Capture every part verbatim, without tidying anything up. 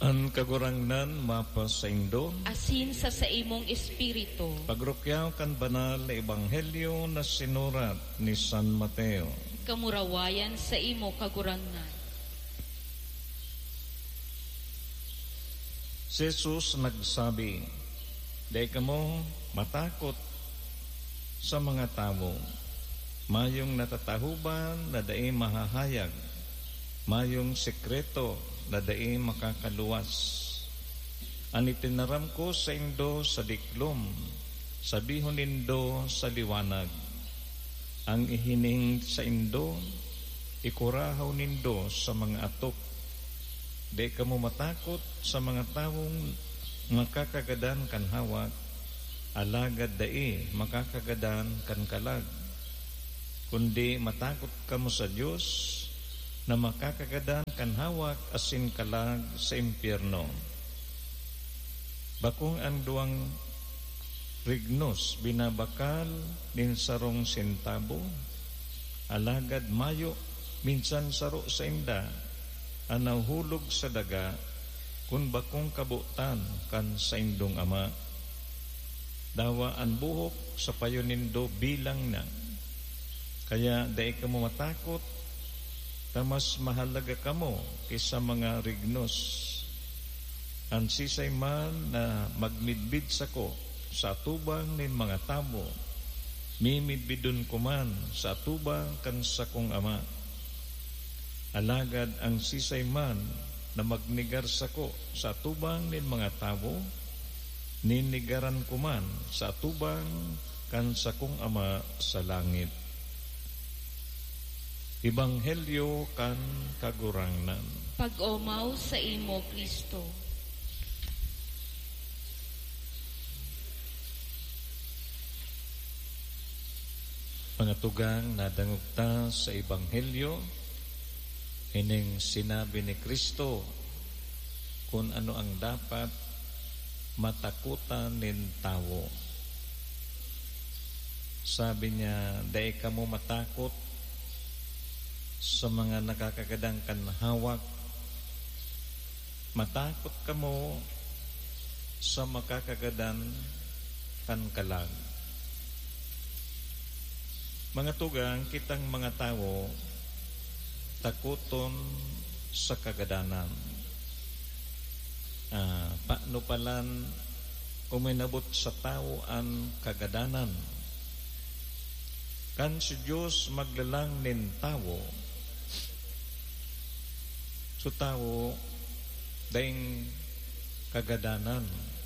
An kagurangnan mapa sa Indo, asin sa sa imong espiritu. Pagrukyaw kan banal na ebanghelyo na sinurat ni San Mateo. Kamurawayan sa imo kagurangnan. Si Jesus nagsabi, "Di kamo matakot sa mga tao. Mayong natatahuban na dai mahahayag. Mayong sekreto na dai makakaluwas. Ang itinaram ko sa indo sa diklom, sabihon nindo sa liwanag. Ang ihining sa indo, ikurahaw nindo sa mga atok. Di ka mo matakot sa mga taong makakagadan kan hawak, alagad dai makakagadan kan kalag. Kundi matakot ka mo sa Diyos, na makakagadan kan hawak asin kalag sa impyerno. Bakong ang duwang rignos binabakal din sarong sentabo, alagad mayo minsan saro sa inda, anaw hulog sa daga, kun bakong kabutan kan sa indong ama. Dawa ang buhok sa payonindo bilang na, kaya dai ka mo matakot, tamas mahalaga kamo kaysa mga rignos. Ang sisay man na magmidbid sako sa atubang nin mga tabo, mimidbidon ko man sa atubang kan sa kong ama. Alagad ang sisay man na magnigar sako sa atubang nin mga tabo, ninigaran ko man sa atubang kan sa kong ama sa langit." Ebanghelyo kan kagurangnan. Pag-omaw sa imo, Kristo. Pangatugang nadangugta sa Ebanghelyo, ining sinabi ni Kristo kung ano ang dapat matakutan nin tao. Sabi niya, dai ka mo matakot sa mga nakakagadang kan hawak, matakot ka mo sa makakagadan kan kalag. Mga tugang, kitang mga tao takuton sa kagadanan. Ah, paano palan uminabot sa tao ang kagadanan? Kan si Diyos maglalang nin tao, so tao daing kagadanan.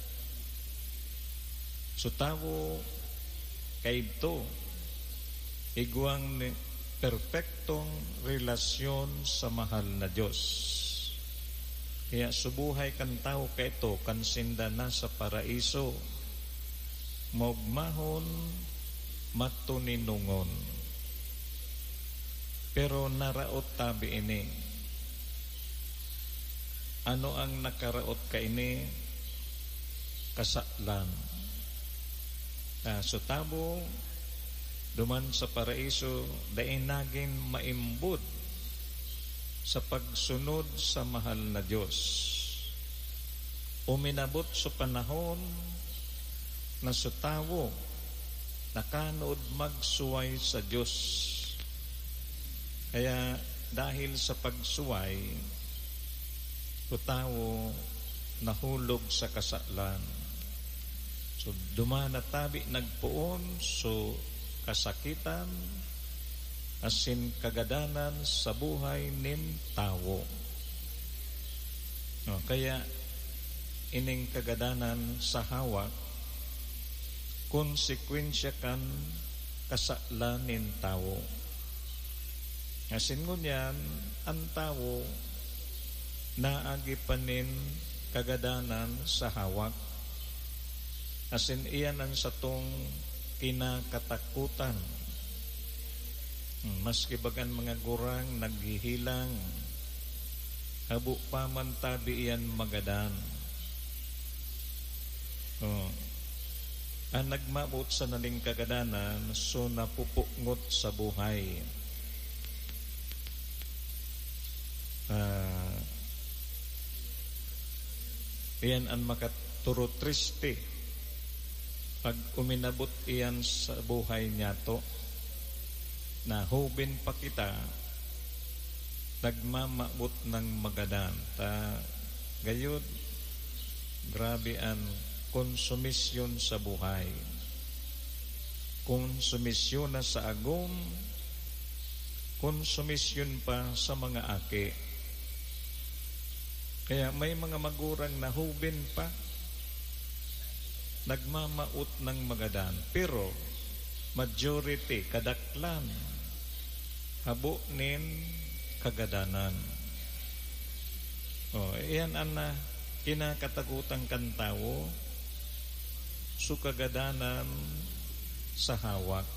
So tao kay ito iguang perfectong relasyon sa mahal na Diyos. Kaya subuhay kan tao kay ito kan sinda na sa paraiso, maugmahon matuninungon. Pero naraot tabi ini, ano ang nakaraot ka ini? Kasaklan. Ah, so tabo duman sa paraiso dahil naging maimbod sa pagsunod sa mahal na Diyos. Uminabot sa panahon na sa tao nakanood magsuway sa Diyos. Kaya dahil sa pagsuway, o tao nahulog sa kasaklan. So dumanatabi nagpuon so kasakitan asin kagadanan sa buhay nin tao. No, kaya ining kagadanan sa hawak konsekwensya kan kasaklan nin tao. Asin ngunyan ang tao naagipanin kagadanan sa hawak, asin iyan ang satong kinakatakutan. Maski bagan mga gurang naghihilang, habo pa man tabi iyan magadan. Oh. Ang nagmabot sa naling kagadanan, so napupungot sa buhay. Ah, Iyan ang makaturo triste pag uminabot iyan sa buhay niya to, na hubin pa kita, nagmamabot ng magadan. Ta gayud, grabe ang konsumisyon sa buhay. Konsumisyon na sa agom, konsumisyon pa sa mga aki. Kaya may mga magurang na hubin pa, nagmamaot ng magadan. Pero majority, kadaklan, habo nin kagadanan. O, iyan ang na kinakatakutan kan tao, su kagadanan sa hawak.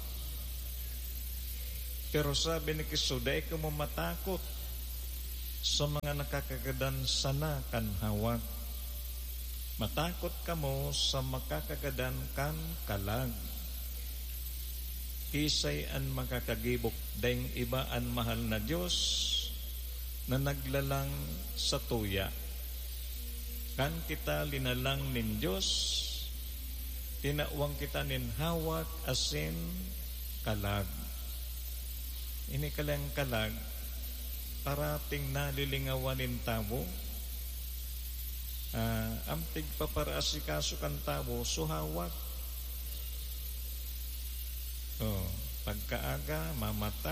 Pero sabi ni Kristo, dahil ka mo matakot sa mga nakakagadan sana kan hawak. Matakot ka mo sa makakagadan kan kalag. Isay an makakagibok dahil iba ang mahal na Diyos na naglalang sa tuya. Kan kita linalang nin Diyos, tinawang kita nin hawak asin kalag. Ini kalang kalag, parating nalilingawanin tao, uh, amtig paparaasikaso kan tao, suhawak. Oh, pagkaaga, mamata,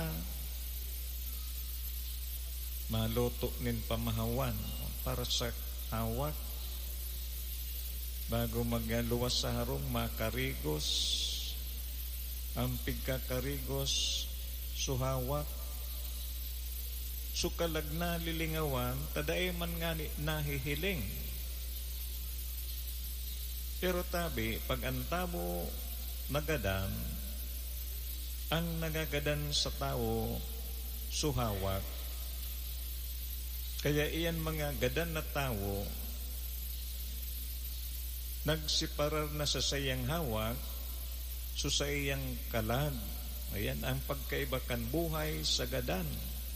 maluto nin pamahawan para sa hawak. Bago magluwas sa harong, makarigos, ampig kakarigos, suhawak. Sukalag na lilingawan, tadae man nga ni nahihiling. Pero tabi, pag ang tabo nagadan, ang nagagadan sa tao, suhawak. Kaya iyan mga gadan na tao, nagsiparar na sa sayang hawak, so sa iyang kalag. Ayan ang pagkaibakan buhay sa gadan.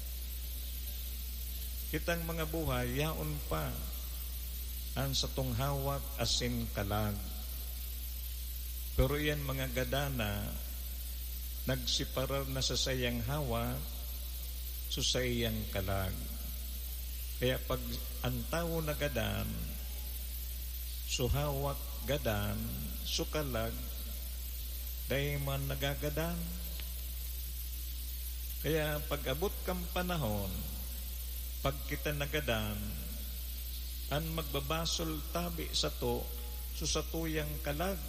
Kitang mga buhay, yaon pa ang satong hawak asin kalag. Pero iyan mga gadana, nagsiparar na sa sayang hawak, so sa iyang kalag. Kaya pag ang tao na gadan, so hawak gadan, so kalag, dahil man nagagadan. Kaya pag abot kang panahon, pag kita nagadan, ang magbabasol tabi sa to, so sa tuyang kalag.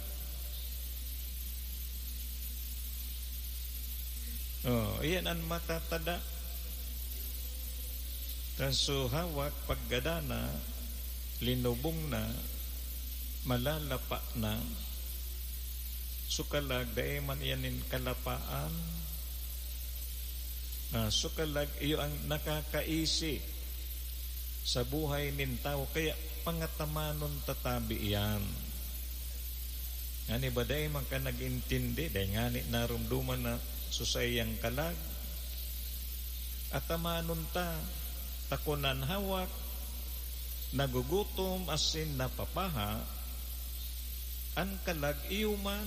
Oh, iyan ang matatada. So hawak, paggadana, linubong na, malalapa na, so kalag, dahil man iyanin kalapaan, na sukalag iyo ang nakakaisi sa buhay nin tao, kaya pangatamanon tatabi iyan. Ngani ba day man ka nag-intindi, day ngani narumduman na susayang kalag, at tamanon ta, takunan hawak, nagugutom asin napapaha, ang kalag iyo man.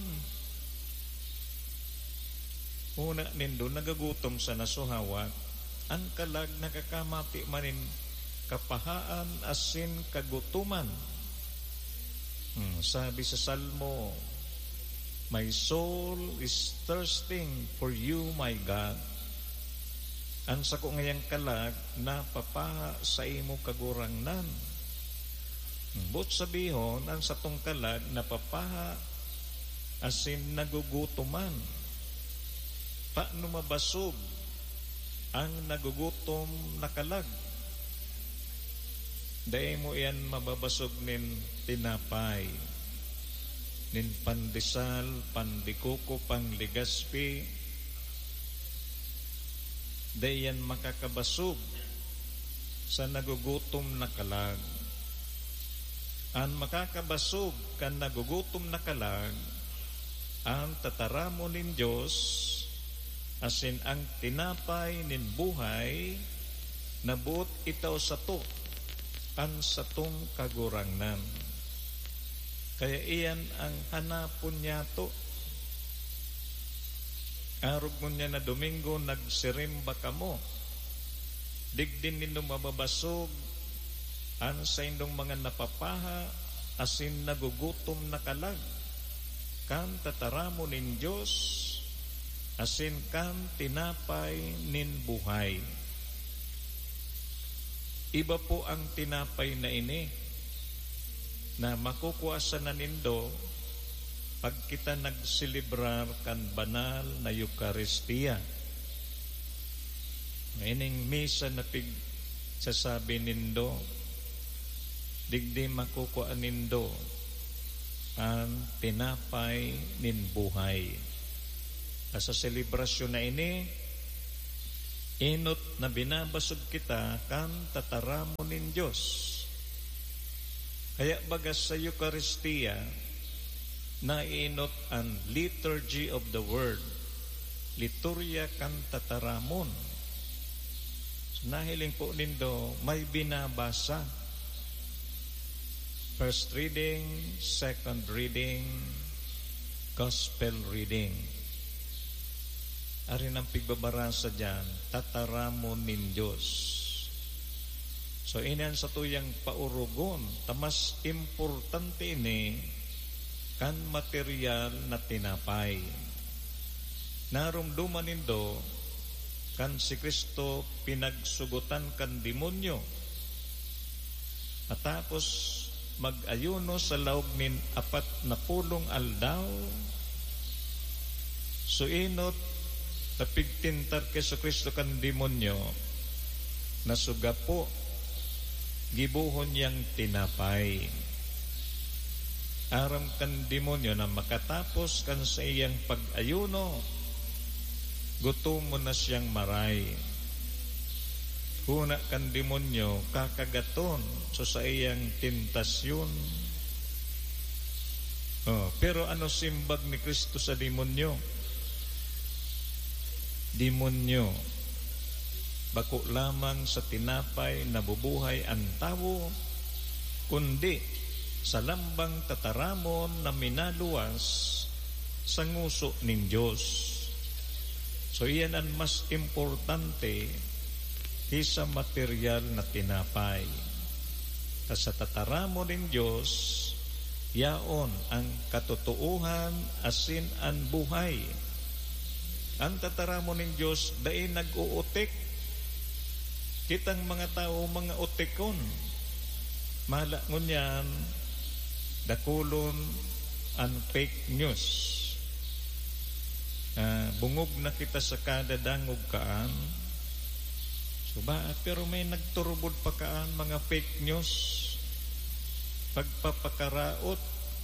Una nindo nagagutom sa nasuhawak, ang kalag nakakamati manin kapahaan asin kagutuman. Hmm, sabi sa Salmo, my soul is thirsting for you, my God. Ang sako ngayang kalag napapaha sa imo kagurangnan. Hmm, but sabihon, ang satong kalag napapaha asin nagugutuman. Paano mabasog ang nagugutom na kalag? Dahil mo iyan mababasog nin tinapay, nin pandesal, pandikuko, pangligaspi. Dahil yan makakabasog sa nagugutom na kalag. Ang makakabasog kan nagugutom na kalag, ang tataramo nin Diyos, asin ang tinapay nin buhay, nabuot itaw sa to, ang satong kagurangnan. Kaya iyan ang hanapon niya to. Arog mo niya na Domingo, nagsirimba ka mo. Digdin nindong mababasog, an sa indong mga napapaha, asin nagugutom na kalag. Kan tataramo nin Diyos, asin kan tinapay nin buhay. Iba po ang tinapay na ini, na makukuha sa nanindo pag kita nagsilibrar kan banal na Eucharistia. Ining misa na pig sasabi nindo, digdi makukuha nindo ang tinapay nin buhay. Sa selebrasyon na ini, inot na binabasog kita kan tataramo nin Diyos. Kaya bagas sa Eucharistia, nainot ang liturgy of the word, liturya kan tataramon. So, nahiling po nindo, may binabasa. First reading, second reading, gospel reading. Arin ang pigbabarasa dyan, tataramon nin Diyos. So inan sa tuyang paurugon, tamas importante ini kan material na tinapay. Narumduman nindo kan si Kristo pinagsugutan kan demonyo. At tapos mag-ayuno sa laog nin apat na pulong aldaw. So inot napigtintar kay si Kristo kan demonyo, nasuga po gibuhon yang tinapay. Aram kan demonyo na makatapos kan sa iyang pag-ayuno, gutom mo na siyang maray. Huna kan demonyo kakagaton so sa iyang tentasyon. Oh, pero ano simbag ni Kristo sa demonyo? Demonyo, bako lamang sa tinapay nabubuhay ang tao, kundi sa lambang tataramon na minaluwas sa nguso nin Diyos. So iyan ang mas importante kaysa material na tinapay. Sa tataramon nin Diyos, yaon ang katotohan asin ang buhay. Ang tataramon nin Diyos dahil nag-uutik. Kitang mga tao, mga utikon. Mahala ngunyan, dakulon ang fake news. Uh, bungog na kita sa kada dangog kaan. So ba, pero may nagturubod pa kaan mga fake news. Pagpapakaraot.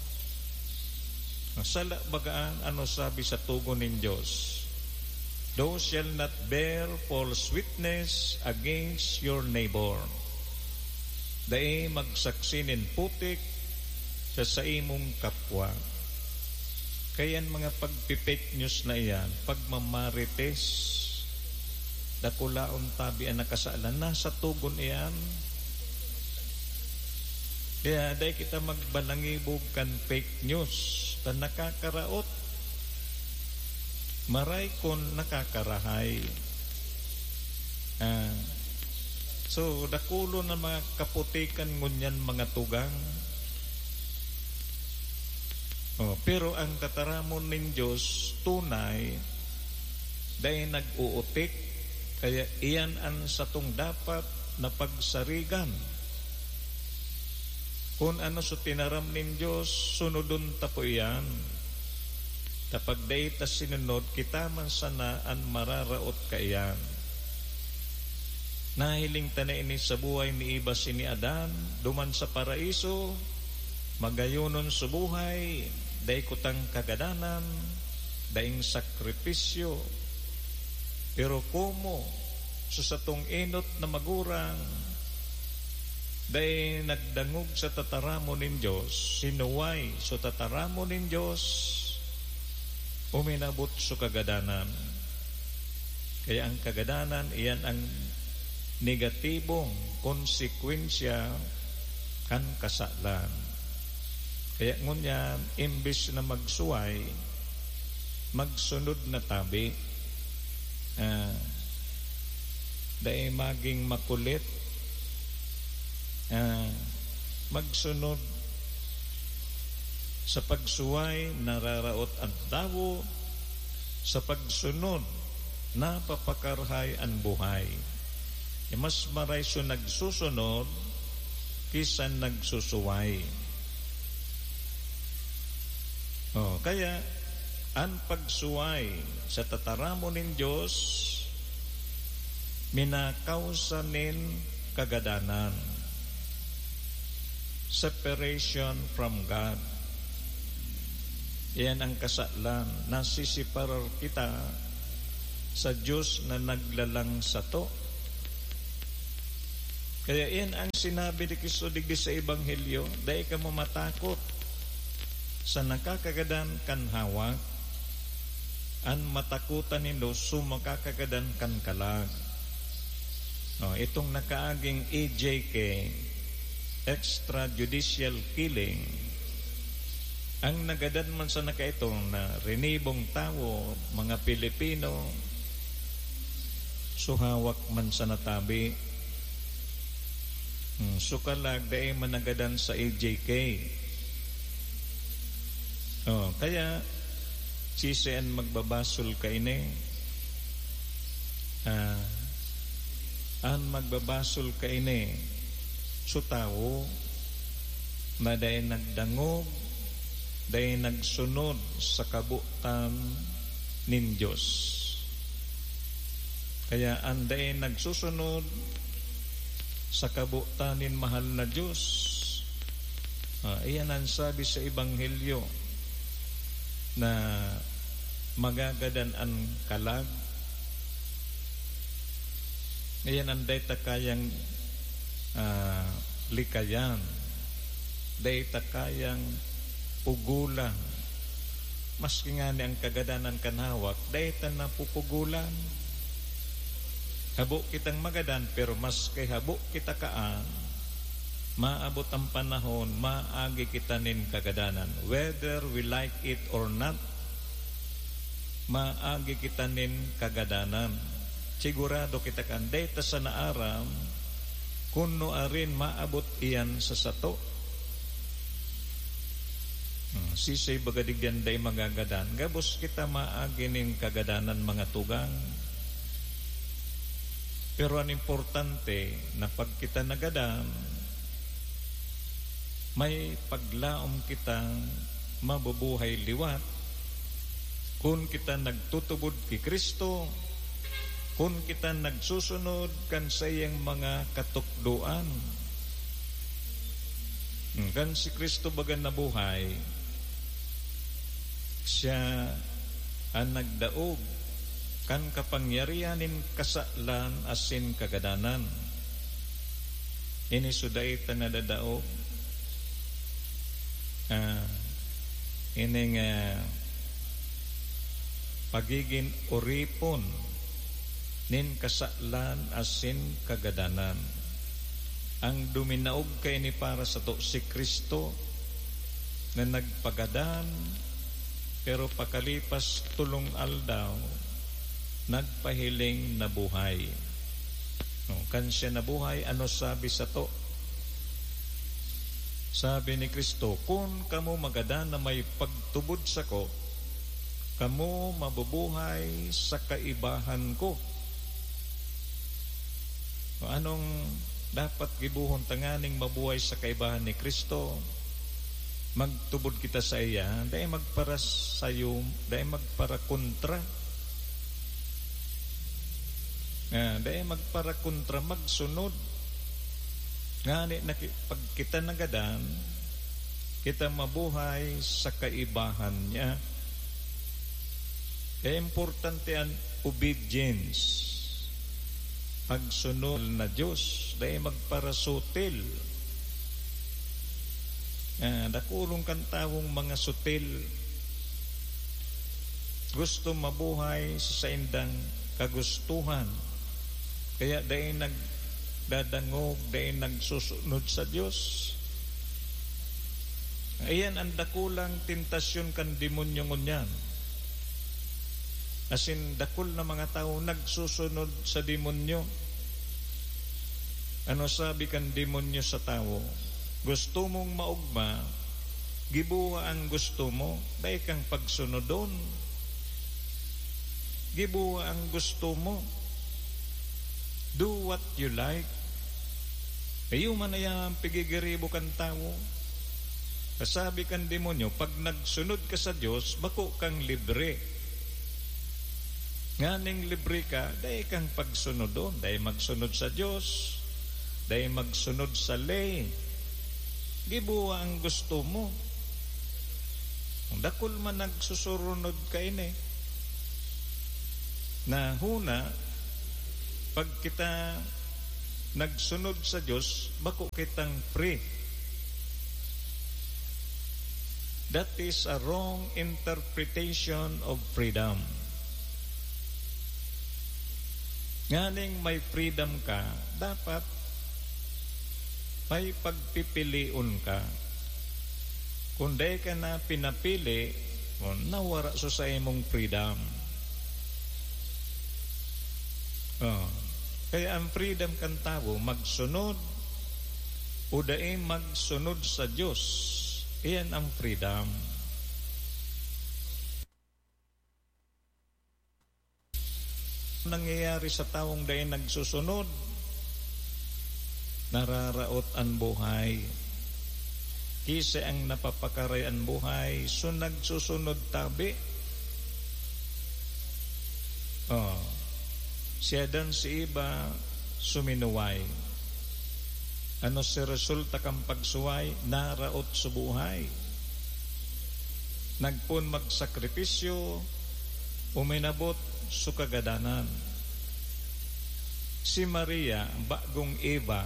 Sala bagaan, ano sabi sa tugon nin Diyos? Thou shall not bear false witness against your neighbor. Dahil magsaksinin putik sa sa imong kapwa. Kaya mga pagpipake news na iyan, pagmamarites, dakulaon tabi ang nakasalan, nasa tugon iyan. Kaya dahil kita magbalangibog kan fake news, na nakakaraot, maray kon nakakarahay. Ah, so dakulo na mga kaputikan ngunyan mga tugang. Oh, pero ang tataramon nin Diyos tunay dahil nag-uutik, kaya iyan ang satong dapat na pagsarigan. Kung ano so tinaram nin Diyos, sunodun tapo iyan. Kapag dayta sinunod, kita man sana ang mararaot kaiyan. Nahiling tana ini sa buhay ni iba si ni Adan, duman sa paraiso, magayunon sa buhay, day kutang kagadanan, daing sakripisyo. Pero kumo, so sa tong inot na magurang, day nagdangog sa tataramo nin Diyos, sinuway so tataramo nin Diyos, uminabot sa kagadanan. Kaya ang kagadanan, iyan ang negatibong konsekwensya kan kasalan. Kaya ngunyan, imbis na magsuway, magsunod na tabi. Ah, dahil maging makulit, ah, magsunod sa pagsuway, nararaot ang tawo, sa pagsunod, napapakarhay ang buhay. E mas maray so nagsusunod kisa nagsusuway. Oh, kaya ang pagsuway sa tataramon ng Diyos minakausanin kagadanan, separation from God. Yan ang kasalan, nasisiparar kita sa Diyos na naglalang sa to. Kaya yan ang sinabi ni Kristo digdi sa Ebanghelyo, dahil ka mo matakot sa nakakagadan kan hawak, an matakutan nindo sumakakagadan kan kalag. No, itong nakaaging E J K, extrajudicial killing, ang nagadan man sa nakaitong na rinibong tao, mga Pilipino, suhawak man sa natabi, Hmm, sukalag dahil managadan sa A J K. Oh, kaya sisian magbabasol ka ini. Ah, an magbabasol ka ini. So tao na dahil nagdangog, dahil nagsunod sa kabutan nin Diyos. Kaya an dahil nagsusunod sa kabutanin mahal na Diyos. Ah, iyan ang sabi sa Ebanghelyo na magagadan ang kalag. Iyan ang dayta kayang ah, likayan, dayta kayang pugulan. Maski nga ni ang kagadanan kanhawak, dayta na pupugulan. Habo kitang magadan, pero mas kay habo kita kaan, maabot ang panahon, maagi kita nin kagadanan. Whether we like it or not, maagi kita nin kagadanan. Sigurado kita kan, dayta sa naaram, kuno arin maabot iyan sa sato. Hmm, sisay bagadigyan day magagadan, gabos kita maagi nin kagadanan mga tugang. Pero ang importante na pag kita nagadan, may paglaom kitang mabubuhay liwat. Kung kita nagtutubod kay Kristo, kung kita nagsusunod kan sa iyang mga katukduan. Kan si Kristo baga nabuhay, siya ang nagdaog kan kapangyarihanin kasalan asin kagadanan. Ini suday tanadadaog ah, ining uh, pagiging uripon nin kasalan asin kagadanan. Ang duminaog kay ni para sa to si Kristo na nagpagadan, pero pakalipas tulong aldaw nagpahiling na buhay. No, kan siya nabuhay, ano sabi sa to? Sabi ni Kristo, kung kamo magadan na may pagtubod sa ko, kamo mabubuhay sa kaibahan ko. No, anong dapat gibuhon tanganing mabuhay sa kaibahan ni Kristo? Magtubod kita sa iya, dahil magpara sayo, dahil magpara kontra. Nga, dahil magpara kontra, magsunod. Nga, na, pag kita nagadan, kita mabuhay sa kaibahan niya. Kaya importante ang obedience, pagsunod na Diyos, dahil magpara sutil. Nga, nakulong kan tawong mga sutil, gusto mabuhay sa indang kagustuhan. Kaya dahil nagdadangog, dahil nagsusunod sa Diyos. Ayan ang dakulang tentasyon kan demonyo ngunyan. As in, dakul na mga tao nagsusunod sa demonyo. Ano sabi kan demonyo sa tao? Gusto mong maugma, gibuwa ang gusto mo, dahil kang pagsunod doon. Gibuwa ang gusto mo. Do what you like. Ayaw man na ang pigigiribo kan tao. Kasabi kan demonyo, pag nagsunod ka sa Diyos, bako kang libre. Nganing libre ka, dahil kang pagsunod doon. Dahil magsunod sa Diyos, dahil magsunod sa lay. Gibuwa ang gusto mo. Kung dakul man nagsusurunod ka ini, na huna, pag kita nagsunod sa Diyos, bako kitang free. That is a wrong interpretation of freedom. Nganing may freedom ka, dapat may pagpipiliun ka. Kung di ka na pinapili, nawara so sa imong freedom. Oh. Kaya ang freedom kan tao, magsunod o dahil magsunod sa Diyos. Iyan ang freedom. Nangyayari sa taong dahil nagsusunod, nararaot ang buhay. Kisa ang napapakaray ang buhay, so nagsusunod tabi. Oh. Siya dan si iba suminuway. Ano si resulta kang pagsuway? Naraot sa buhay. Nagpun magsakripisyo, uminabot sa kagadanan. Si Maria, bagong Eva,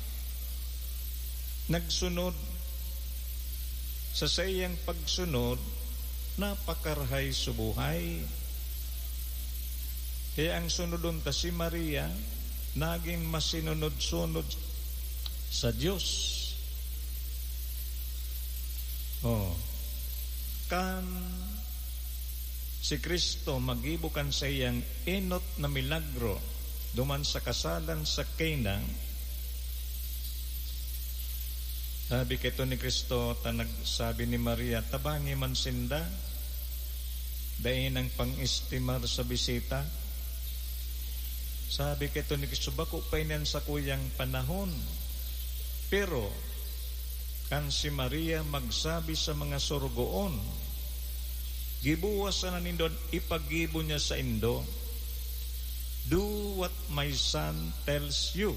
nagsunod. Sa sayang pagsunod, napakarhay sa buhay. Kaya ang sunodon ta si Maria, naging masinunod-sunod sa Diyos. Oh. Kan si Kristo magibukan sa iyang enot na milagro duman sa kasalan sa Cana. Sabi kito ni Kristo, tanag sabi ni Maria, tabangi man sinda, dahin ang pang-estimar sa bisita. Sabi kito ni Kristo, bako pa inan sa kuyang panahon. Pero, kan si Maria magsabi sa mga sorgoon, gibuwas na nindon, ipagibo niya sa indo, do what my son tells you.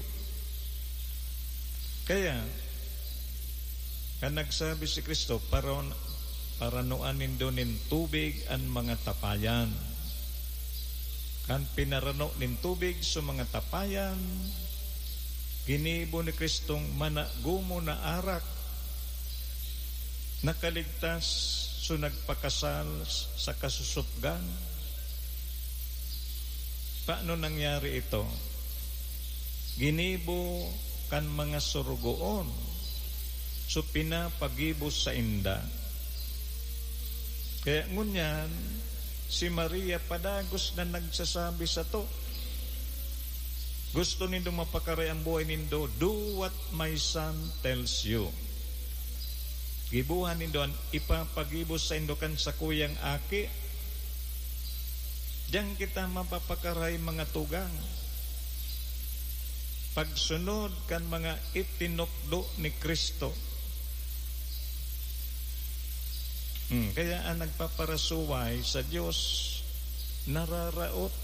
Kaya, kan nagsabi si Kristo, para, para noan nindon nin tubig ang mga tapayan. Kan pinarano nin tubig sa mga tapayan, ginibo ni Kristong managumo na arak, nakaligtas so nagpakasal sa kasusupgan. Paano nangyari ito? Ginibo kan mga surugoon so pinapagibos sa inda. Kaya ngunyan si Maria padagos na nagsasabi sa to, gusto nindo mapakaray ang buhay nindo, do what my son tells you. Gibuhan nindo ang ipapagibos sa indokan sa kuyang aki. Diyan kita mapapakaray mga tugang. Pagsunod kan mga itinukdo ni Kristo. Hmm, kaya ang nagpaparasuway sa Diyos nararaot.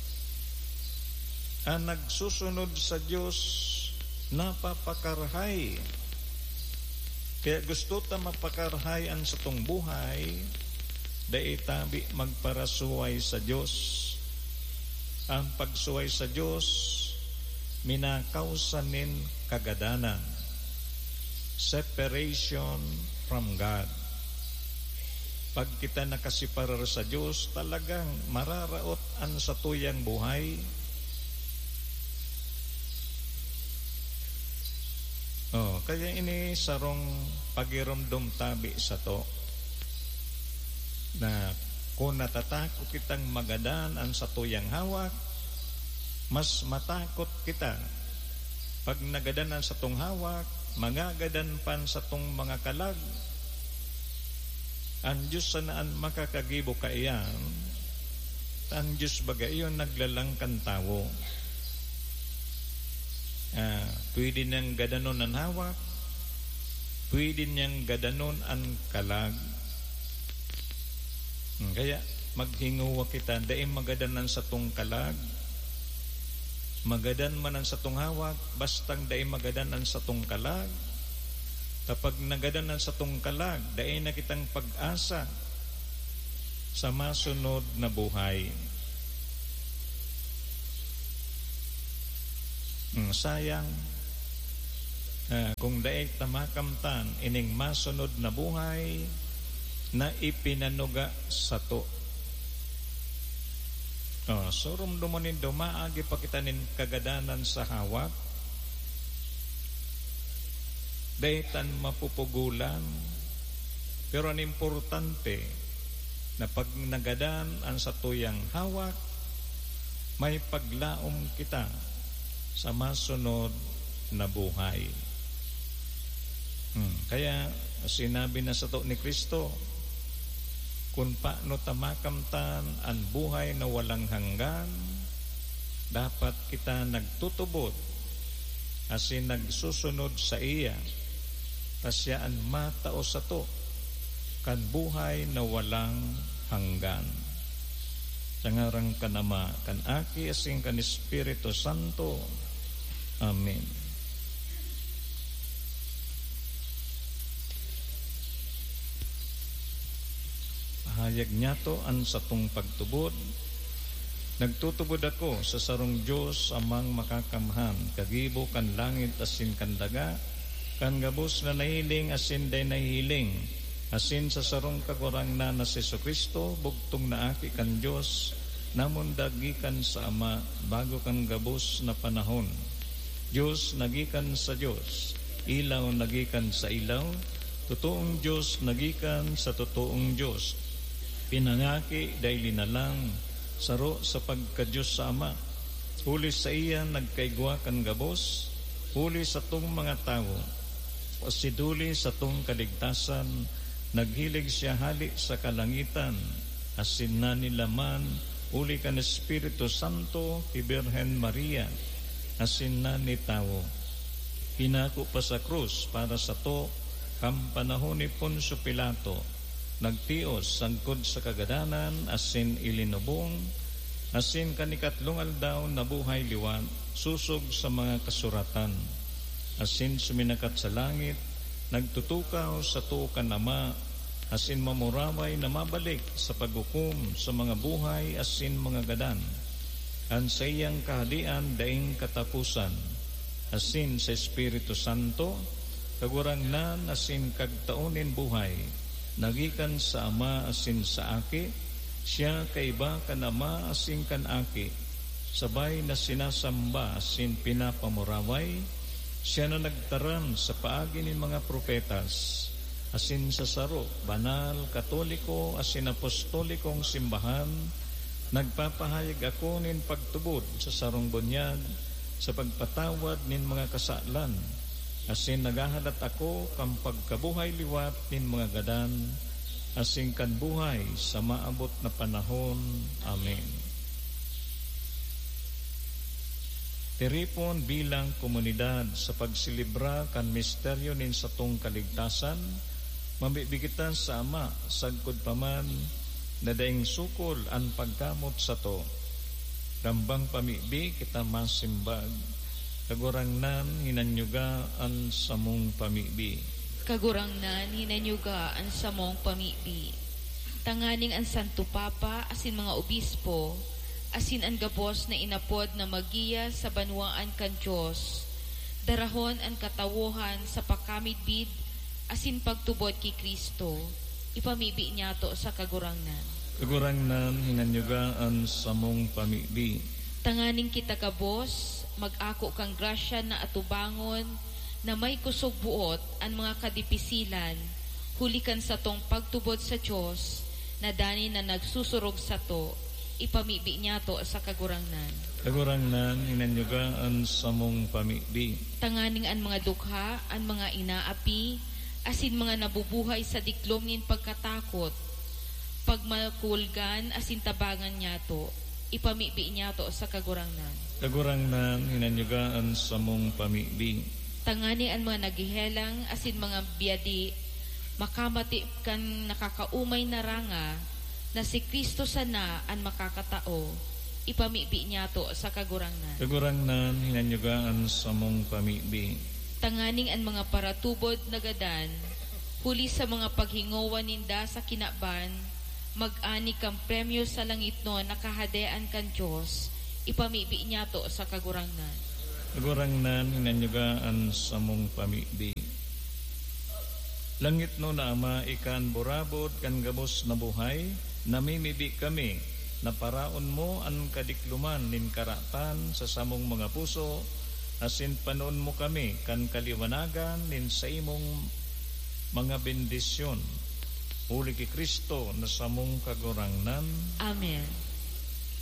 Ang nagsusunod sa Diyos napapakarhay. Kaya gusto ta mapakarhay ang sa tong buhay, dahil tabi magparasuway sa Diyos. Ang pagsuway sa Diyos minakausanin kagadanan, separation from God. Pag kita nakasiparar sa Diyos, talagang mararaot ang sa tuyang buhay. Oh, kaya ini sarong pagiromdom tabi sa to na kung natatakot kitang magadan ang sa tuyang hawak, mas matakot kita pag nagadanan sa tong hawak, magagadan pan sa tong mga kalag. Ang Diyos sanaan makakagibo ka iyan, ang Diyos baga iyon naglalangkan tao. Ah, pwede niyang gadanon ang hawak, pwede niyang gadanon ang kalag. Kaya maghinguwa kita, daing magadanan sa tong kalag, magadan manan sa tong hawak, bastang daing magadanan sa tong kalag. Kapag nagadanan sa tong kalag, daing na kitang pag-asa sa masunod na buhay. Hmm, sayang uh, kung daig tamakamtan ining masunod na buhay na ipinanuga sa to. Oh, so rumdumunin dumaagi pa kita nin kagadanan sa hawak, daytan mapupugulan, pero ang importante na pag nagadan ang sa tuyang hawak, may paglaom kita sa masunod na buhay. Hmm, kaya sinabi na sa to ni Kristo, kung paano tamakamtan ang buhay na walang hanggan, dapat kita nagtutubod asin nagsusunod sa iya, tasyaan matao sa to kan buhay na walang hanggan. Sangarang kanama kan aki asin kan Espiritu Santo. Amen. Hayag niya to ang satong pagtubod. Nagtutubod ako sa sarong Diyos amang makakamhan, kagibo kan langit asin kan daga, kan gabos na nahiling asin day nahiling, asin sa sarong kagurang na na si Kristo, bugtong na aki kan Diyos, namon dagikan sa Ama, bago kan gabos na panahon. Diyos nagikan sa Diyos, ilaw nagikan sa ilaw, totoong Diyos nagikan sa totoong Diyos. Pinangaki dahil na lang saro sa pagka-Diyos sa Ama. Huli sa iya nagkaigwa kan gabos, huli sa tong mga tao, pasiduli sa tong kaligtasan, naghilig siya hali sa kalangitan, asin na nilaman, huli kan Espiritu Santo, ki Birhen Maria, asin na ni tao. Pinako pa sa krus para sa to, kam panahon ni Poncio Pilato, nagtios sangkod sa kagadanan, asin ilinubong, asin kanikatlong aldaw na buhay liwan, susog sa mga kasuratan, asin suminakat sa langit, nagtutukaw sa tukan Ama, asin mamuraway na mabalik sa paghukom sa mga buhay asin mga gadan, ang sa iyang kahalian daing katapusan, asin sa Espiritu Santo, kagurangnan asin kagtaonin buhay, nagikan sa Ama asin sa aki, siya kaiba kan Ama asin kan aki, sabay na sinasamba asin pinapamuraway, siya na nagtaram sa paagi ni mga propetas, asin sa saro, banal, katoliko, asin apostolikong simbahan, nagpapahayag ako nin pagtubod sa sarong bunyag, sa pagpatawad nin mga kasalan, asin nagahalat ako kang pagkabuhay liwat nin mga gadan, asin kan buhay sa maabot na panahon. Amen. Tiripon bilang komunidad sa pagsilibra kan misteryo nin satong kaligtasan, mabibigitan sa Ama, sagkod paman, na daing sukol ang pagkamot sa to. Rambang pamibi kita masimbag, kagurangnan hinanyuga ang samong pamibi. Kagurangnan hinanyuga ang samong pamibi. Tanganing ang Santo Papa, asin mga obispo, asin ang gabos na inapod na magiya sa banwaan kan Diyos, darahon ang katawuhan sa pakamidbid, asin pagtubod ki Kristo, ipamibi niya to sa kagurangnan. Kagurangnan hinanyuga ang samong pamibi. Tanganing kita gabos, mag-ako kang grasya na atubangon, na may kusog buot ang mga kadipisilan, hulikan sa tong pagtubod sa Diyos, na dani na nagsusurog sa to, ipamibi niya to sa kagurangnan. Kagurangnan, inanyugaan sa mong pamibi. Tanganing ang mga dukha, ang mga inaapi, asin mga nabubuhay sa diklom nin pagkatakot, pagmakulgan asin tabangan niya to, ipamibi niya to sa kagurangnan. Kagurangnan, inanyugaan sa mong pamibi. Tangani ang mga nagihelang asin mga biyadi, makamati kan nakakaumay na ranga, na si Kristo sana ang makakatao, ipamibi niya to sa kagurangnan. Kagurangnan, inanyugaan sa mong pamibi. Tanganing ang mga paratubod na gadan, huli sa mga paghingawan ninda sa kinaban, mag-ani kang premyo sa langit no, nakahadean kan Diyos, ipamibi niya to sa kagurangnan. Kagurangnan, inanyugaan sa mong pamibi. Langit no na Ama, ikan burabod kan gabos na buhay, namimibi kami, na paraon mo ang kadikluman nin karatan sa samong mga puso, asin panon mo kami kan kaliwanagan nin sa imong mga bendisyon. Huli ki Kristo na samong kagurangnan. Amen.